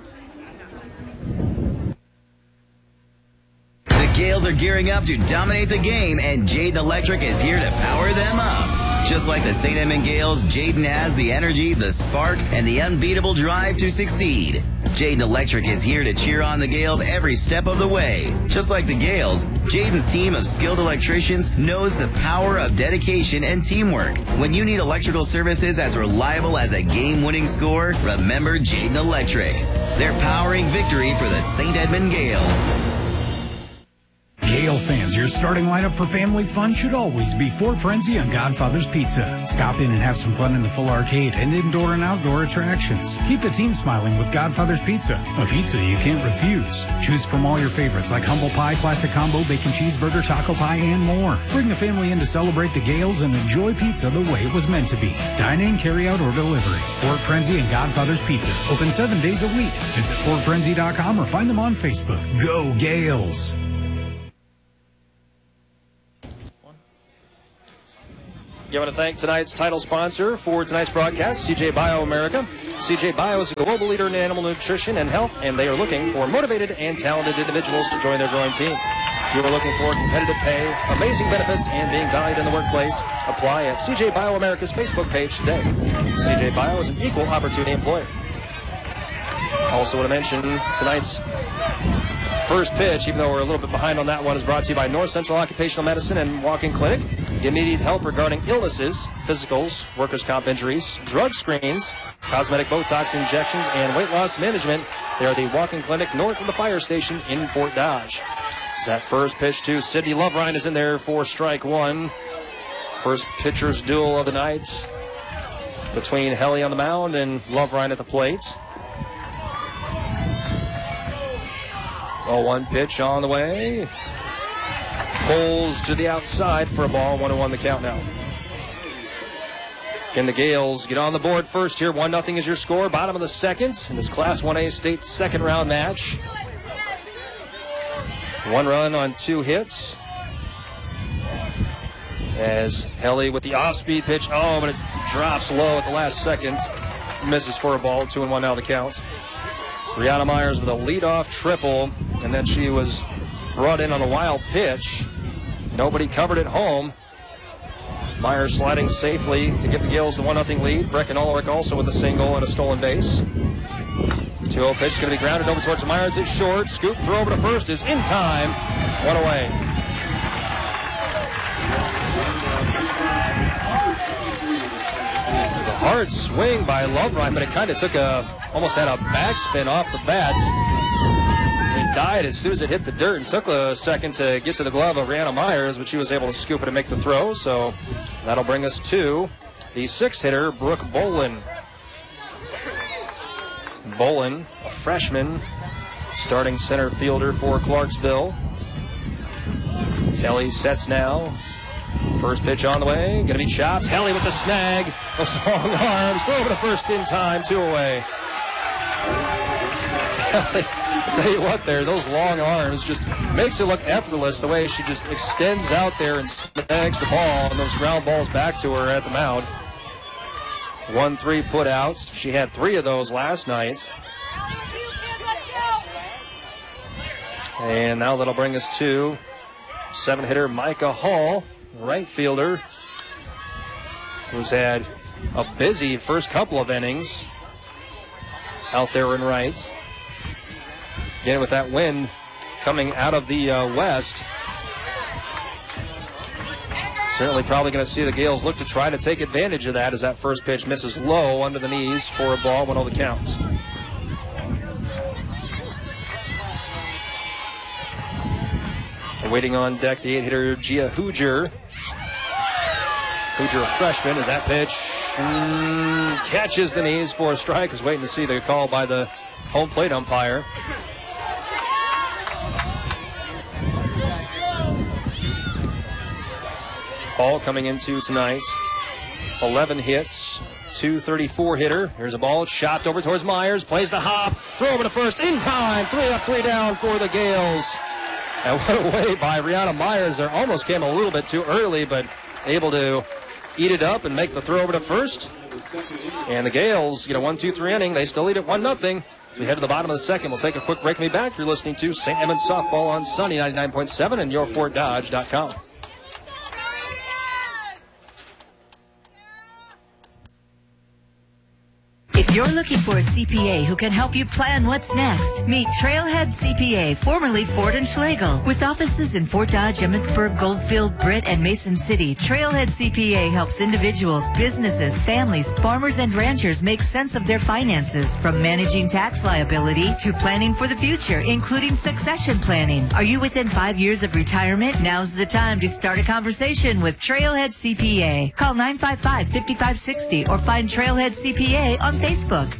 The Gales are gearing up to dominate the game, and Jayden Electric is here to power them up. Just like the St. Edmund Gales, Jayden has the energy, the spark, and the unbeatable drive to succeed. Jayden Electric is here to cheer on the Gales every step of the way. Just like the Gales, Jayden's team of skilled electricians knows the power of dedication and teamwork. When you need electrical services as reliable as a game-winning score, remember Jayden Electric. They're powering victory for the St. Edmund Gales. Gale fans, your starting lineup for family fun should always be Fort Frenzy on Godfather's Pizza. Stop in and have some fun in the full arcade and indoor and outdoor attractions. Keep the team smiling with Godfather's Pizza, a pizza you can't refuse. Choose from all your favorites like humble pie, classic combo, bacon cheeseburger, taco pie, and more. Bring the family in to celebrate the Gales and enjoy pizza the way it was meant to be. Dine in, carry out, or delivery. Fort Frenzy and Godfather's Pizza. Open 7 days a week. Visit FortFrenzy.com or find them on Facebook. Go Gales! I want to thank tonight's title sponsor for tonight's broadcast, CJ Bio America. CJ Bio is a global leader in animal nutrition and health, and they are looking for motivated and talented individuals to join their growing team. If you are looking for competitive pay, amazing benefits, and being valued in the workplace, apply at CJ Bio America's Facebook page today. CJ Bio is an equal opportunity employer. Also want to mention tonight's first pitch, even though we're a little bit behind on that one, is brought to you by North Central Occupational Medicine and Walk-In Clinic. Immediate help regarding illnesses, physicals, workers' comp injuries, drug screens, cosmetic Botox injections, and weight loss management. They are the Walk-In Clinic north of the fire station in Fort Dodge. As that first pitch to Sydney Loverein is in there for strike one. First pitcher's duel of the night between Helly on the mound and Loverein at the plate. 0-1 pitch on the way. Pulls to the outside for a ball. 1-1 the count now. Can the Gales get on the board first here? 1-0 is your score. Bottom of the second in this Class 1A state second round match. 1 run on 2 hits. As Helly with the off-speed pitch. Oh, but it drops low at the last second. Misses for a ball. 2-1 now the count. Brianna Myers with a leadoff triple, and then she was brought in on a wild pitch. Nobody covered at home. Myers sliding safely to give the Gales the 1-0 lead. Brecken Ulrich also with a single and a stolen base. 2-0 pitch is going to be grounded over towards Myers at short. Scoop throw over to first is in time. 1 away. The hard swing by Loverein, but it kind of took almost had a backspin off the bats. It died as soon as it hit the dirt and took a second to get to the glove of Brianna Myers, but she was able to scoop it and make the throw. So that'll bring us to the 6th hitter, Brooke Bolin. Bolin, a freshman, starting center fielder for Clarksville. Helly sets now. First pitch on the way, going to be chopped. Helly with the snag. Those long arms, throw over to first in time, 2 away. Helly, I'll tell you what there, those long arms just makes it look effortless the way she just extends out there and snags the ball and those ground balls back to her at the mound. 1-3 putouts. She had 3 of those last night. And now that'll bring us to 7 hitter Micah Hall, right fielder, who's had a busy first couple of innings out there in right. Again, with that wind coming out of the west, certainly probably going to see the Gales look to try to take advantage of that as that first pitch misses low under the knees for a ball, 1-0 the counts. Waiting on deck, the 8-hitter Gia Hooger. Hooger, a freshman, as that pitch catches the knees for a strike. Is waiting to see the call by the home plate umpire. Hall coming into tonight, 11 hits, 234 hitter. Here's a ball chopped over towards Myers, plays the hop, throw over to first in time. 3 up, 3 down for the Gales. And what a way by Brianna Myers there. Almost came a little bit too early, but able to eat it up and make the throw over to first. And the Gales get a 1-2-3 inning. They still lead at 1-0. We head to the bottom of the second. We'll take a quick break and be back. You're listening to St. Edmunds Softball on Sunny 99.7 and yourfortdodge.com. If You're looking for a CPA who can help you plan what's next. Meet Trailhead CPA, formerly Ford and Schlegel. With offices in Fort Dodge, Emmitsburg, Goldfield, Britt, and Mason City, Trailhead CPA helps individuals, businesses, families, farmers, and ranchers make sense of their finances, from managing tax liability to planning for the future, including succession planning. Are you within 5 years of retirement? Now's the time to start a conversation with Trailhead CPA. Call 955-5560 or find Trailhead CPA on Facebook.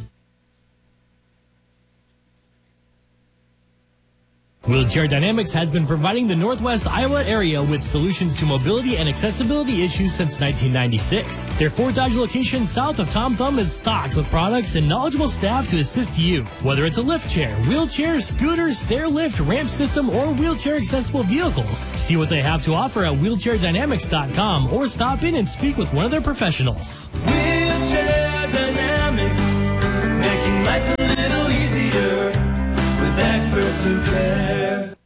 Wheelchair Dynamics has been providing the Northwest Iowa area with solutions to mobility and accessibility issues since 1996. Their Fort Dodge location south of Tom Thumb is stocked with products and knowledgeable staff to assist you. Whether it's a lift chair, wheelchair, scooter, stair lift, ramp system, or wheelchair accessible vehicles. See what they have to offer at wheelchaurdynamics.com or stop in and speak with one of their professionals. Wheelchair Dynamics, making life a little easier with experts who care.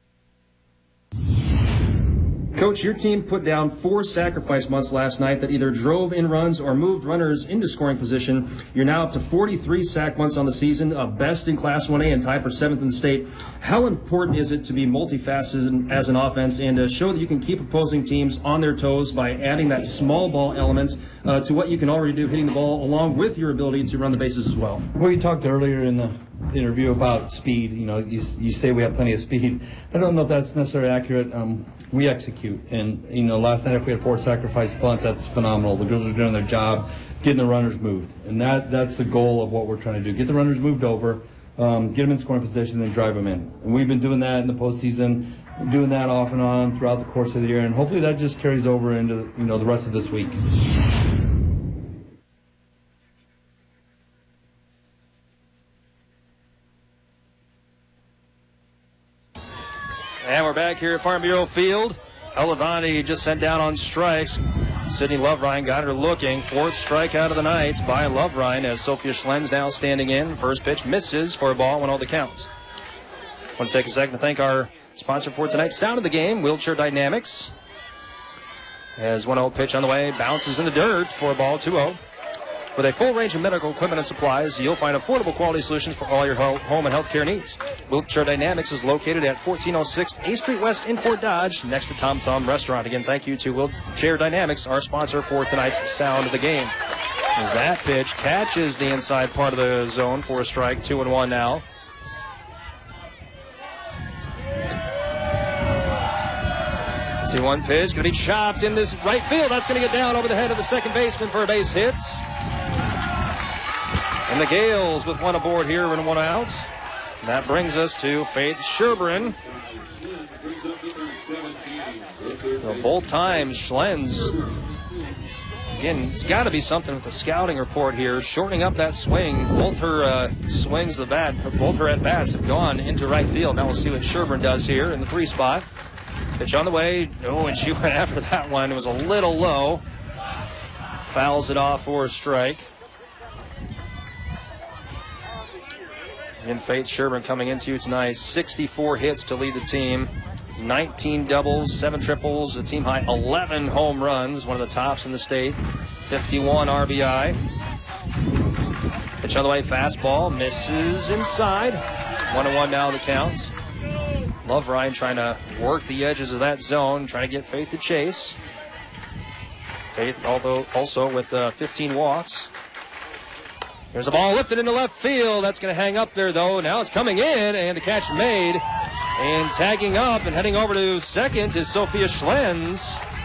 Coach, your team put down 4 sacrifice bunts last night that either drove in runs or moved runners into scoring position. You're now up to 43 sack bunts on the season, best in Class 1A and tied for 7th in the state. How important is it to be multifaceted as an offense and to show that you can keep opposing teams on their toes by adding that small ball element to what you can already do, hitting the ball, along with your ability to run the bases as well? Well, you talked earlier in the interview about speed. You know, you say we have plenty of speed. I don't know if that's necessarily accurate. We execute, and you know, last night if we had 4 sacrifice bunts, that's phenomenal. The girls are doing their job, getting the runners moved, and that's the goal of what we're trying to do: get the runners moved over, get them in scoring position, and drive them in. And we've been doing that in the postseason, doing that off and on throughout the course of the year, and hopefully that just carries over into the rest of this week. And we're back here at Farm Bureau Field. Elevani just sent down on strikes. Sydney Lovrine got her looking. 4th strikeout of the night by Lovrine as Sophia Schlenz now standing in. First pitch misses for a ball when all the counts. I want to take a second to thank our sponsor for tonight's Sound of the Game, Wheelchair Dynamics. As 1-0 pitch on the way, bounces in the dirt for a ball, 2-0. With a full range of medical equipment and supplies, you'll find affordable quality solutions for all your home and healthcare needs. Wheelchair Dynamics is located at 1406 8th Street West in Fort Dodge, next to Tom Thumb Restaurant. Again, thank you to Wheelchair Dynamics, our sponsor for tonight's Sound of the Game. As that pitch catches the inside part of the zone for a strike, 2-1 now. The 2-1 pitch going to be chopped in this right field. That's going to get down over the head of the second baseman for a base hit. And the Gales with 1 aboard here and 1 out. That brings us to Faith Sherburne. Both times, Schlenz. Again, it's got to be something with the scouting report here. Shortening up that swing. Both her swings of the bat, both her at-bats have gone into right field. Now we'll see what Sherburne does here in the 3 spot. Pitch on the way. Oh, and she went after that one. It was a little low. Fouls it off for a strike. And Faith Sherburne coming into tonight, 64 hits to lead the team, 19 doubles, 7 triples, a team high 11 home runs, one of the tops in the state, 51 RBI. Pitch on the way, fastball, misses inside. 1-1 now the count. Lovrine trying to work the edges of that zone, trying to get Faith to chase. Faith also with 15 walks. There's a ball lifted into left field. That's going to hang up there, though. Now it's coming in, and the catch made. And tagging up and heading over to second is Sophia Schlenz.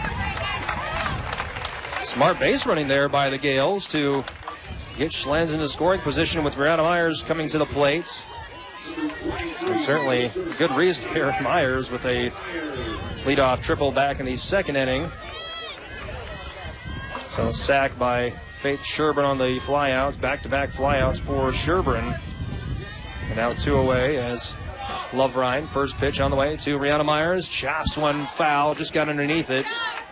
Smart base running there by the Gales to get Schlenz into scoring position with Brianna Myers coming to the plate. And certainly good reason here. Myers with a leadoff triple back in the second inning. So sack by Faith Sherburne on the flyouts, back-to-back flyouts for Sherburne. And now 2 away as Lovrine, first pitch on the way to Brianna Myers, chops one foul, just got underneath it.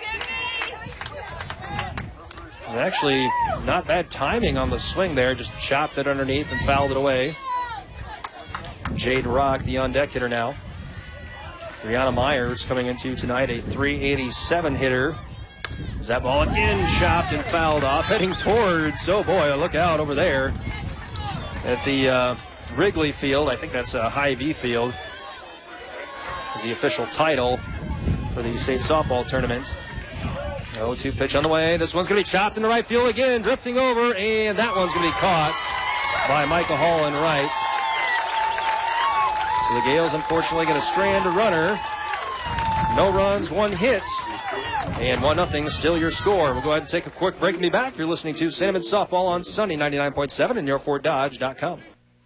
And actually, not bad timing on the swing there, just chopped it underneath and fouled it away. Jade Rock, the on-deck hitter now. Brianna Myers coming into tonight, a .387 hitter. Is that ball again chopped and fouled off, heading towards, oh boy, look out over there. at the Wrigley Field. I think that's Hy-Vee Field. Is the official title for the state softball tournament. 0-2 pitch on the way. This one's going to be chopped into right field again, drifting over, and that one's going to be caught by Micah Hall in right. So the Gales unfortunately going to strand a runner. No runs, 1 hit, and 1-0 still your score. We'll go ahead and take a quick break and be back. You're listening to St. Edmunds Softball on Sunny 99.7 and yourforddodge.com.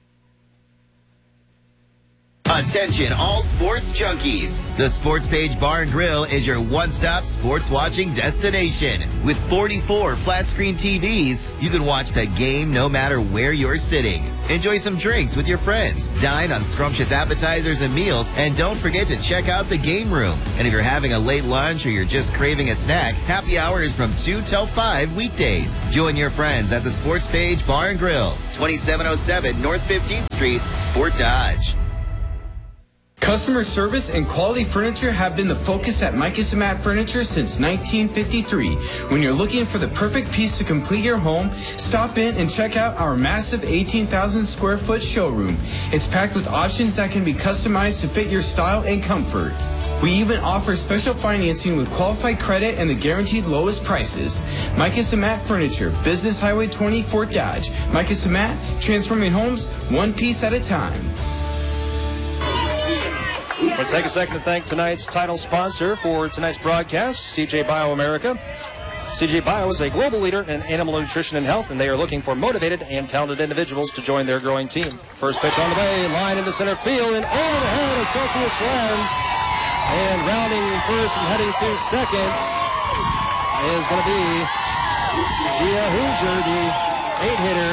Attention all sports junkies. The Sports Page Bar and Grill is your one-stop sports watching destination. With 44 flat-screen TVs, you can watch the game no matter where you're sitting. Enjoy some drinks with your friends. Dine on scrumptious appetizers and meals. And don't forget to check out the game room. And if you're having a late lunch or you're just craving a snack, happy hour is from 2 till 5 weekdays. Join your friends at the Sports Page Bar and Grill, 2707 North 15th Street, Fort Dodge. Customer service and quality furniture have been the focus at Micah Samat Furniture since 1953. When you're looking for the perfect piece to complete your home, stop in and check out our massive 18,000 square foot showroom. It's packed with options that can be customized to fit your style and comfort. We even offer special financing with qualified credit and the guaranteed lowest prices. Micah Samat Furniture, Business Highway 20, Fort Dodge. Micah Samat, transforming homes one piece at a time. We'll take a second to thank tonight's title sponsor for tonight's broadcast, CJ BioAmerica. CJ Bio is a global leader in animal nutrition and health, and they are looking for motivated and talented individuals to join their growing team. First pitch on the way, line into center field, and over the head of Sophia Slens. And rounding first and heading to second is going to be Gia Hoosier, the 8-hitter.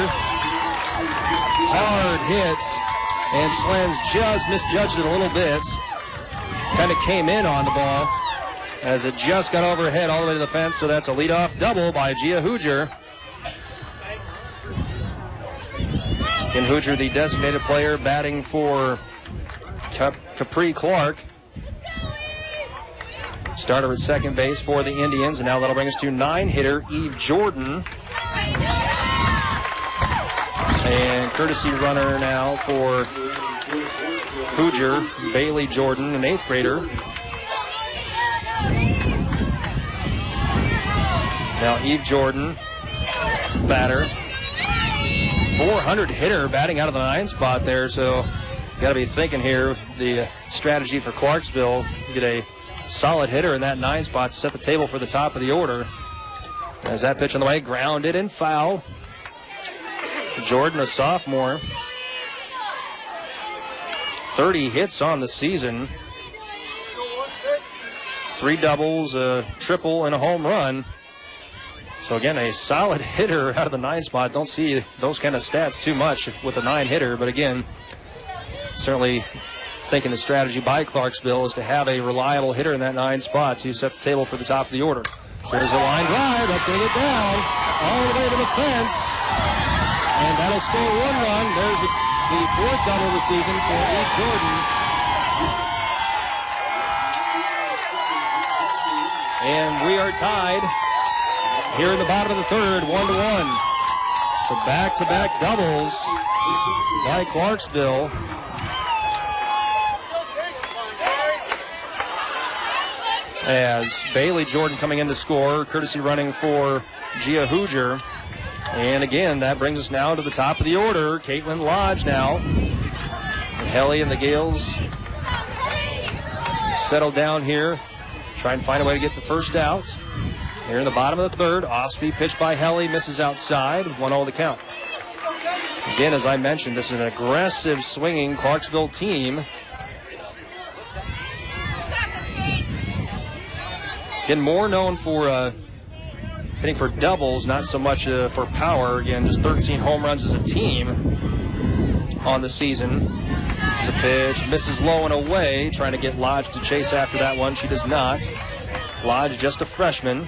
Hard hits, and Slens just misjudged it a little bit. Kind of came in on the ball as it just got overhead all the way to the fence, so that's a leadoff double by Gia Hoosier. And Hoosier, the designated player, batting for Capri Clark. Starter at second base for the Indians, and now that'll bring us to 9-hitter Eve Jordan. And courtesy runner now for Hoosier, Bailey Jordan, an 8th grader. Now Eve Jordan, batter. 400 hitter batting out of the 9 spot there, so got to be thinking here the strategy for Clarksville. Get a solid hitter in that 9 spot to set the table for the top of the order. As that pitch on the way, grounded and foul. Jordan, a sophomore. 30 hits on the season. 3 doubles, a triple, and a home run. So again, a solid hitter out of the 9 spot. Don't see those kind of stats too much with a 9-hitter, but again, certainly thinking the strategy by Clarksville is to have a reliable hitter in that 9 spot to set the table for the top of the order. There's a line drive. That's going to get down all the way to the fence. And that'll score 1 run. There's the 4th double of the season for Eve Jordan. And we are tied here in the bottom of the 3rd, 1-1. So back-to-back doubles by Clarksville. As Bailey Jordan coming in to score, courtesy running for Gia Hoosier. And again, that brings us now to the top of the order. Caitlin Lodge now. And Helly and the Gales settle down here, try and find a way to get the first out. Here in the bottom of the 3rd, off-speed pitch by Helly, misses outside, 1-0 the count. Again, as I mentioned, this is an aggressive swinging Clarksville team. Again, more known for hitting for doubles, not so much for power. Again, just 13 home runs as a team on the season. It's a pitch, misses low and away, trying to get Lodge to chase after that one. She does not. Lodge, just a freshman.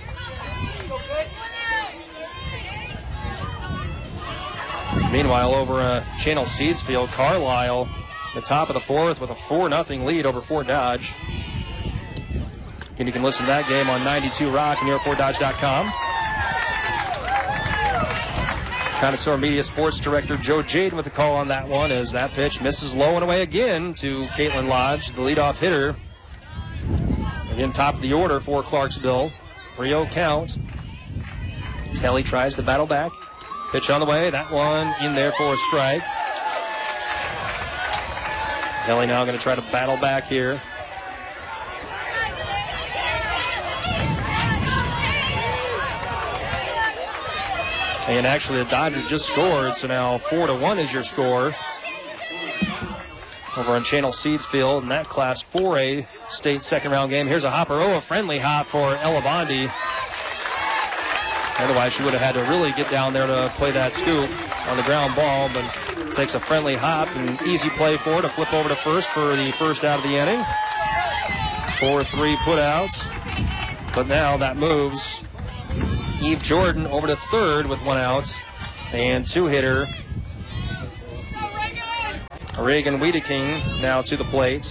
Meanwhile, over Channel Seeds Field, Carlisle, the top of the 4th with a 4-0 lead over Fort Dodge. And you can listen to that game on 92 Rock and yourforddodge.com. Connoisseur Media Sports Director Joe Jaden with the call on that one as that pitch misses low and away again to Caitlin Lodge, the leadoff hitter. Again, top of the order for Clarksville. 3-0 count. Kelly tries to battle back. Pitch on the way. That one in there for a strike. Kelly now going to try to battle back here. And actually, the Dodgers just scored, so now 4-1 is your score over on Channel Seeds Field in that Class 4A state second-round game. Here's a hopper. Oh, a friendly hop for Ella Bondi. Otherwise, she would have had to really get down there to play that scoop on the ground ball, but takes a friendly hop and easy play for her to flip over to first for the first out of the inning. 4-3 putouts, but now that moves Eve Jordan over to third with 1 out and 2-hitter Reagan Wiedeking now to the plate.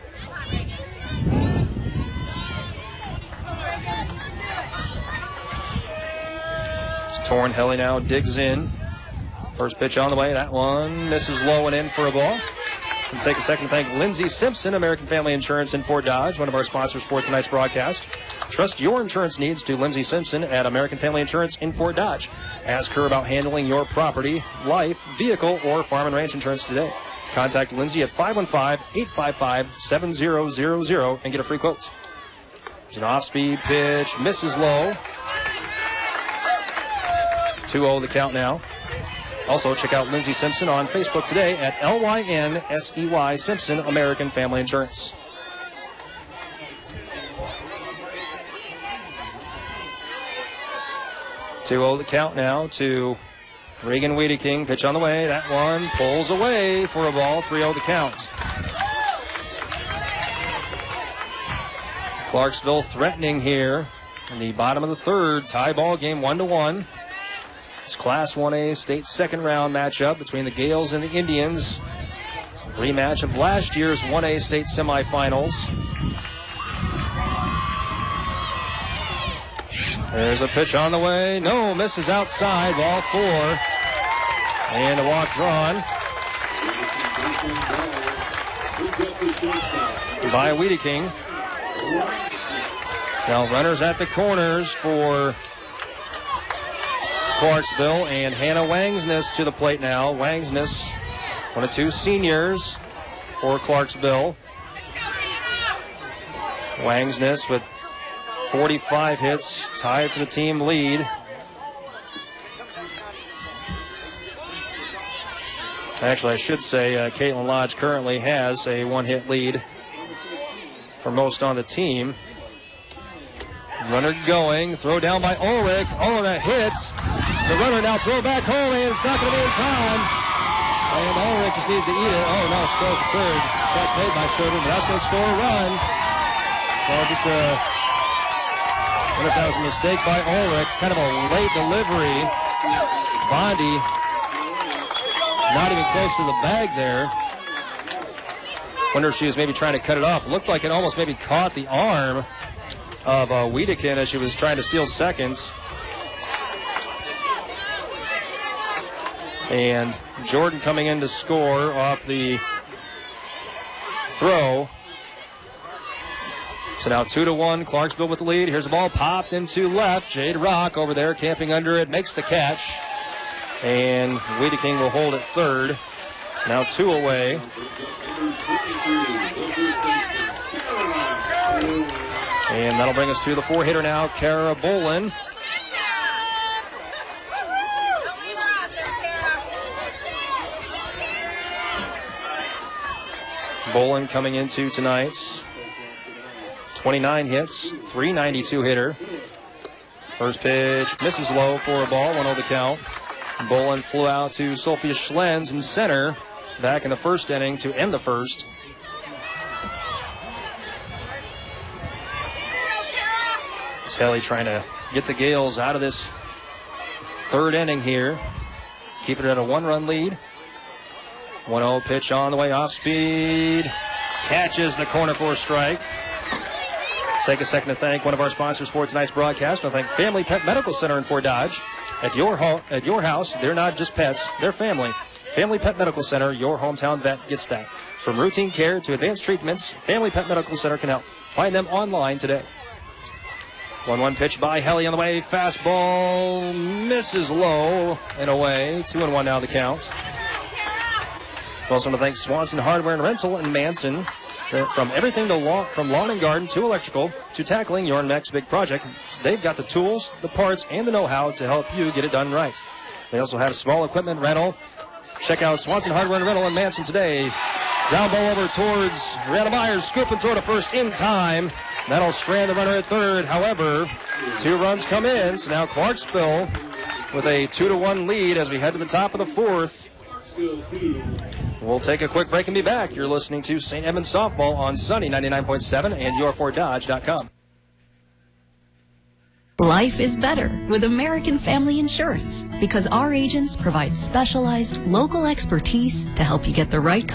Torn Helly now digs in. First pitch on the way. That one misses low and in for a ball. And take a second to thank Lindsey Simpson, American Family Insurance in Fort Dodge, one of our sponsors for tonight's broadcast. Trust your insurance needs to Lindsey Simpson at American Family Insurance in Fort Dodge. Ask her about handling your property, life, vehicle, or farm and ranch insurance today. Contact Lindsey at 515-855-7000 and get a free quote. There's an off-speed pitch, misses low. 2-0 the count now. Also, check out Lindsey Simpson on Facebook today at LYNSEY Simpson American Family Insurance. Two-0 the count now to Reagan Wiedeking. Pitch on the way. That one pulls away for a ball. 3-0 the count. Clarksville threatening here in the bottom of the third. Tie ball game 1-1. It's Class 1A state second round matchup between the Gales and the Indians. Rematch of last year's 1A state semifinals. There's a pitch on the way. No, misses outside. Ball 4. And a walk drawn by Wiedeking. Now runners at the corners for Clarksville, and Hannah Wangsness to the plate now. Wangsness, one of 2 seniors for Clarksville. Wangsness with 45 hits, tied for the team lead. Actually, I should say Caitlin Lodge currently has a 1-hit lead for most on the team. Runner going, throw down by Ulrich. Oh, that hits. The runner now throw back home, and it's not going to be in time. And Ulrich just needs to eat it. Oh, no, scores a third. Catch made by Schroeder, but that's going to score a run. So just I wonder if that was a mistake by Ulrich. Kind of a late delivery. Bondi not even close to the bag there. Wonder if she was maybe trying to cut it off. Looked like it almost maybe caught the arm of Wiedeking as she was trying to steal seconds. And Jordan coming in to score off the throw. So now 2-1, Clarksville with the lead. Here's the ball popped into left. Jade Rock over there camping under it, makes the catch. And Wiedeking will hold at third. Now 2 away. And that'll bring us to the 4-hitter now, Kara Bolin. Bolin coming into tonight's 29 hits, 392 hitter. First pitch misses low for a ball, 1-0 the count. Bolin flew out to Sophia Schlenz in center back in the first inning to end the first. Kelly trying to get the Gales out of this third inning here. Keep it at a 1-run lead. 1-0 pitch on the way, off speed. Catches the corner for a strike. Take a second to thank one of our sponsors for tonight's broadcast. I thank Family Pet Medical Center in Fort Dodge. At your house, they're not just pets, they're family. Family Pet Medical Center, your hometown vet gets that. From routine care to advanced treatments, Family Pet Medical Center can help. Find them online today. 1-1 pitch by Helly on the way. Fastball misses low and away. 2-1 now the count. We also want to thank Swanson Hardware and Rental in Manson. From everything to from lawn and garden to electrical to tackling your next big project, they've got the tools, the parts, and the know-how to help you get it done right. They also have small equipment rental. Check out Swanson Hardware and Rental in Manson today. Ground ball over towards Brianna Myers. Scoop and throw to first in time. That'll strand the runner at third. However, 2 runs come in. So now Clarksville with a 2-1 lead as we head to the top of the 4th. We'll take a quick break and be back. You're listening to St. Edmunds Softball on Sunny 99.7 and your4dodge.com. Life is better with American Family Insurance because our agents provide specialized local expertise to help you get the right